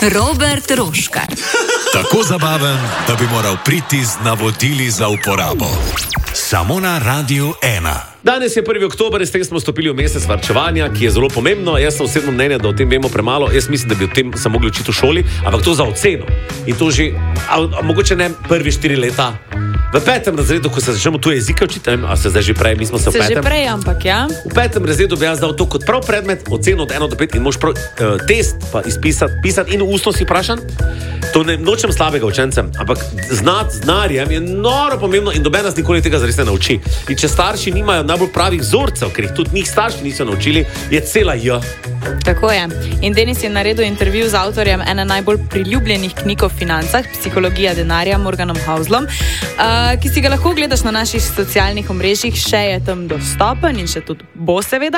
Robert Roškar. Tako zabaven, da bi moral priti z navodili za uporabo. Samo na Radiu 1. Danes je 1. oktober, s tem smo stopili v mesec varčevanja, ki je zelo pomembno. Jaz sem osebno mnenja, da o tem vemo premalo. Jaz mislim, da bi o tem se mogli učiti v šoli, ampak to za oceno. In to že, mogoče ne prvi 4 leta. V 5. razredu, ko se začnemo tuje jezike učiti, a se zdaj že prej, mi smo se v 5. Se že prej, ampak ja. V 5. razredu bi jaz dal to kot prav predmet, oceno od 1 do 5 in moš prav test pa pisati in ustno si vprašan. To ne nočem slabega učencem, ampak znati znarjem je noro pomembno in noben nas nikoli tega zares ne nauči. In če starši nimajo najbolj pravih vzorcev, ker jih tudi njih starši niso naučili, je cela J. Tako je. In Denis je naredil intervju z avtorjem ene najbolj priljubljenih knjig o financah, Psihologija denarja, Morganom Houselom, ki si ga lahko gledaš na naših socialnih omrežjih, še je tam dostopen in še tudi bo seveda.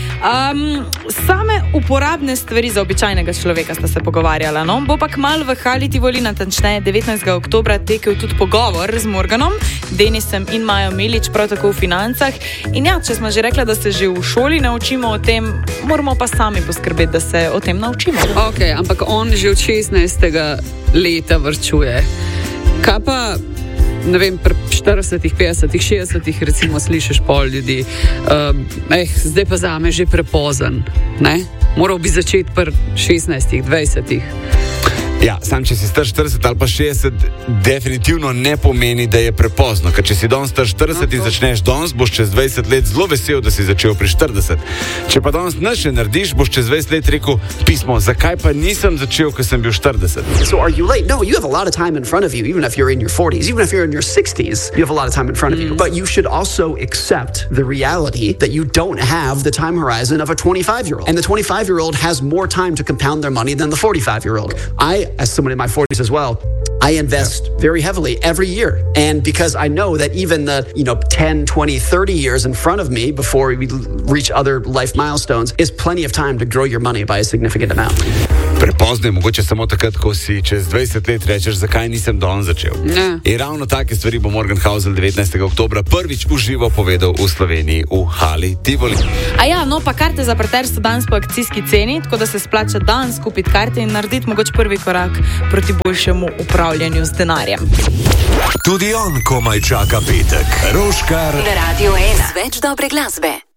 Same uporabne stvari za običajnega človeka sta se pogovarjala, no? Bo pa kmalu v Hali Tivoli, natančneje 19. oktobra, tekel tudi pogovor z Morganom, Denisem in Majo Milič, prav tako v financah. In ja, če smo že rekla, da se že v šoli naučimo o tem, moramo pa sami poskrbeti, da se o tem naučimo. Ok, ampak on že od 16. leta varčuje. Kaj pa, ne vem, pri 40, 50, 60 recimo slišiš pol ljudi, zdaj pa zame že prepozen, ne? Moral bi začeti pri 16, 20. Ja, sam če si star 40 ali pa 60, definitivno ne pomeni, da je prepozno. Ker če si danes star 40 in začneš danes, boš čez 20 let zelo vesel, da si začel pri 40. Če pa danes nič ne narediš, boš čez 20 let rekel pismo, zakaj pa nisem začel, ko sem bil 40. So are you late? No, you have a lot of time in front of you, even if you're in your 40s, even if you're in your 60s, you have a lot of time in front of you. But you should also accept the reality that you don't have the time horizon of a 25-year-old. And the 25-year-old has more time to compound their money than the 45-year-old. As someone in my 40s as well, I invest very heavily every year. And because I know that even the, 10, 20, 30 years in front of me before we reach other life milestones is plenty of time to grow your money by a significant amount. Prepozno je mogoče samo takrat, ko si čez 20 let rečeš, zakaj nisem danes začel. Ne. In ravno take stvari bo Morgan Housel 19. oktobra prvič v živo povedal v Sloveniji v Hali Tivoli. A ja, no pa karte za parterstvo danes po akcijski ceni, tako da se splača danes kupiti karte in narediti mogoče prvi korak proti boljšemu upravljanju z denarjem. Tudi on komaj čaka petek. Roškar Na Radiu 1. Več dobre glasbe.